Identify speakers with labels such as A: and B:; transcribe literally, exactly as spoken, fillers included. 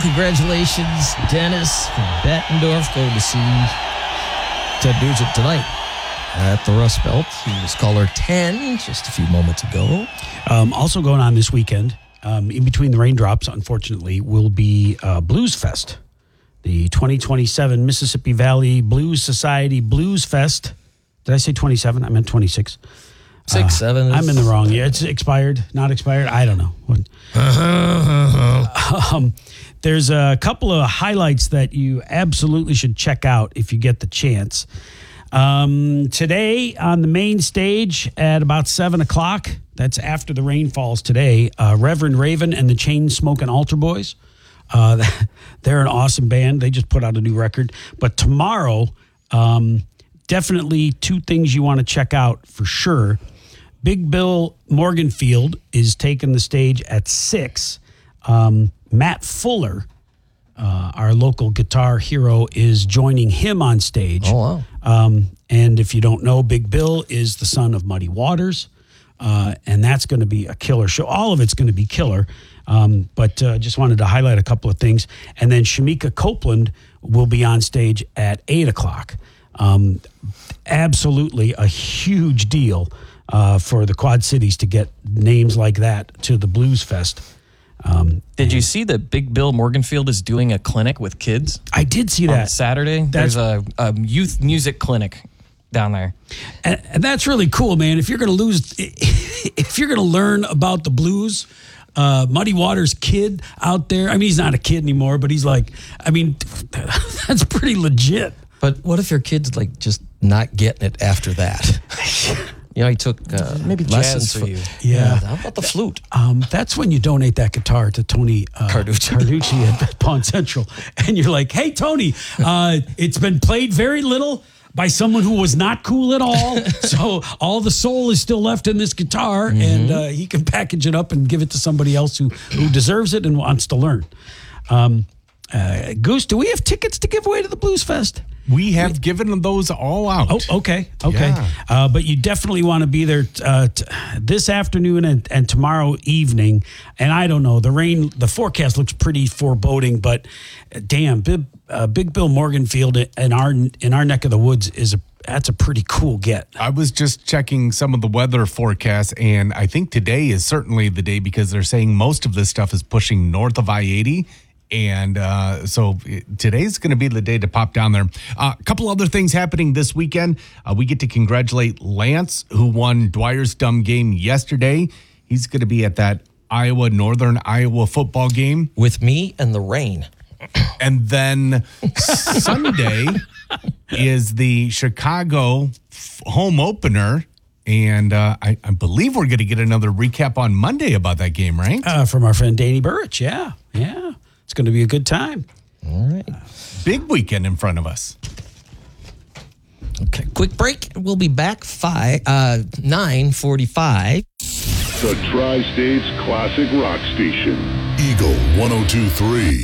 A: congratulations, Dennis from Bettendorf. Go to see Ted Nugent tonight at the Rust Belt. He was caller ten just a few moments ago.
B: Um, also going on this weekend, um, in between the raindrops, unfortunately, will be uh, Blues Fest. The twenty twenty-seven Mississippi Valley Blues Society Blues Fest. Did I say twenty-seven? I meant twenty-six.
A: Six, uh, seven.
B: I'm in the wrong. Yeah, it's expired, not expired. I don't know. Uh-huh. Um, there's a couple of highlights that you absolutely should check out if you get the chance. Um, today on the main stage at about seven o'clock, that's after the rain falls today, uh, Reverend Raven and the Chain Smoking Altar Boys. Uh, they're an awesome band. They just put out a new record. But tomorrow, um, definitely two things you want to check out for sure. Big Bill Morganfield is taking the stage at six. Um, Matt Fuller, uh, our local guitar hero, is joining him on stage.
A: Oh, wow.
B: Um, and if you don't know, Big Bill is the son of Muddy Waters, uh, and that's going to be a killer show. All of it's going to be killer, um, but uh, just wanted to highlight a couple of things. And then Shamika Copeland will be on stage at eight o'clock. Um, absolutely a huge deal uh, for the Quad Cities to get names like that to the Blues Fest. Um,
C: did you see that Big Bill Morganfield is doing a clinic with kids?
B: I did see that.
C: On Saturday,
B: that's,
C: there's a, a youth music clinic down there.
B: And, and that's really cool, man. If you're going to lose, if you're going to learn about the blues, uh, Muddy Waters' kid out there, I mean, he's not a kid anymore, but he's like, I mean, that's pretty legit.
A: But what if your kid's like just not getting it after that? You know, he took uh,
C: maybe
A: lessons
C: jazz for
A: for
C: you.
B: Yeah.
A: How about the flute?
B: Um, that's when you donate that guitar to Tony uh,
A: Carducci.
B: Carducci at Pawn Central. And you're like, hey, Tony, uh, it's been played very little by someone who was not cool at all. So all the soul is still left in this guitar, mm-hmm. and uh, he can package it up and give it to somebody else who, who deserves it and wants to learn. Um, uh, Goose, do we have tickets to give away to the Blues Fest?
D: We have given those all out.
B: Oh, okay, okay.
D: Yeah.
B: Uh, but you definitely want to be there uh, t- this afternoon and, and tomorrow evening. And I don't know, the rain, the forecast looks pretty foreboding, but uh, damn, Big, uh, Big Bill Morganfield in our in our neck of the woods is a that's a pretty cool get.
D: I was just checking some of the weather forecasts, and I think today is certainly the day because they're saying most of this stuff is pushing north of I eighty. And uh, so today's going to be the day to pop down there. Uh, a couple other things happening this weekend. Uh, we get to congratulate Lance, who won Dwyer's Dumb Game yesterday. He's going to be at that Iowa, Northern Iowa football game.
A: With me and the rain.
D: And then Sunday is the Chicago f- home opener. And uh, I, I believe we're going to get another recap on Monday about that game, right?
B: Uh, from our friend Danny Burrich, yeah, yeah. It's going to be a good time.
A: All right.
D: Big weekend in front of us.
A: Okay, quick break. We'll be back five, uh, nine forty-five.
E: The Tri-States Classic Rock Station.
F: Eagle one oh two three.